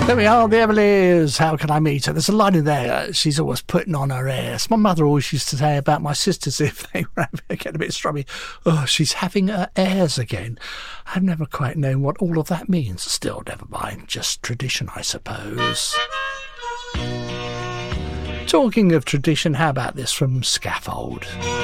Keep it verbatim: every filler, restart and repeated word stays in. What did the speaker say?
There we are, the Everleys. How can I meet her? There's a line in there. She's always putting on her airs. My mother always used to say about my sisters if they were getting a bit strummy. Oh, she's having her airs again. I've never quite known what all of that means. Still, never mind. Just tradition, I suppose. Talking of tradition, how about this from Scaffold?